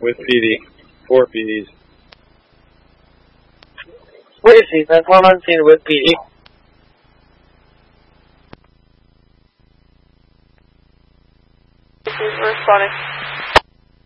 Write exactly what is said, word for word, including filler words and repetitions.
With P D. Four P Ds. Where is he? That's one unseen with P D. This is responding.